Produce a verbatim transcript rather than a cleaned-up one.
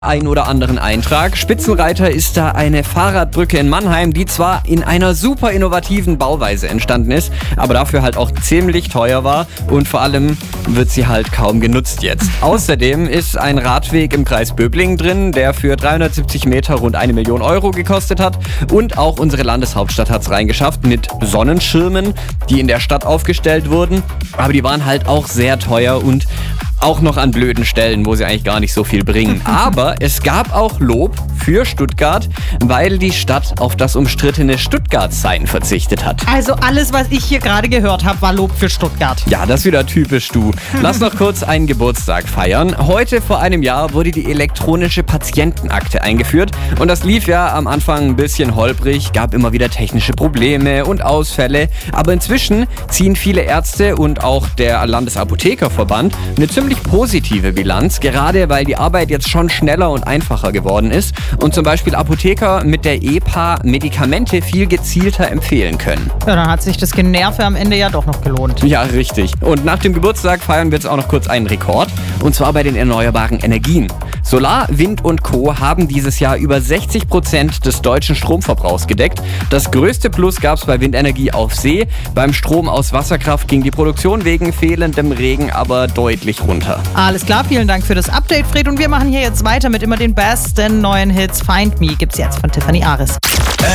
Ein oder anderen Eintrag. Spitzenreiter ist da eine Fahrradbrücke in Mannheim, die zwar in einer super innovativen Bauweise entstanden ist, aber dafür halt auch ziemlich teuer war und vor allem wird sie halt kaum genutzt jetzt. Außerdem ist ein Radweg im Kreis Böblingen drin, der für dreihundertsiebzig Meter rund eine Million Euro gekostet hat, und auch unsere Landeshauptstadt hat es reingeschafft mit Sonnenschirmen, die in der Stadt aufgestellt wurden, aber die waren halt auch sehr teuer und auch noch an blöden Stellen, wo sie eigentlich gar nicht so viel bringen. Aber es gab auch Lob für Stuttgart, weil die Stadt auf das umstrittene Stuttgart-Sign verzichtet hat. Also alles, was ich hier gerade gehört habe, war Lob für Stuttgart. Ja, das ist wieder typisch du. Lass noch kurz einen Geburtstag feiern. Heute vor einem Jahr wurde die elektronische Patientenakte eingeführt und das lief ja am Anfang ein bisschen holprig, gab immer wieder technische Probleme und Ausfälle, aber inzwischen ziehen viele Ärzte und auch der Landesapothekerverband eine ziemlich positive Bilanz, gerade weil die Arbeit jetzt schon schneller und einfacher geworden ist und zum Beispiel Apotheker mit der E P A Medikamente viel gezielter empfehlen können. Ja, dann hat sich das Generve am Ende ja doch noch gelohnt. Ja, richtig. Und nach dem Geburtstag feiern wir jetzt auch noch kurz einen Rekord, und zwar bei den erneuerbaren Energien. Solar, Wind und Co. haben dieses Jahr über sechzig Prozent des deutschen Stromverbrauchs gedeckt. Das größte Plus gab es bei Windenergie auf See. Beim Strom aus Wasserkraft ging die Produktion wegen fehlendem Regen aber deutlich runter. Alles klar, vielen Dank für das Update, Fred. Und wir machen hier jetzt weiter mit immer den besten neuen Hits. Find Me gibt's jetzt von Tiffany Aris.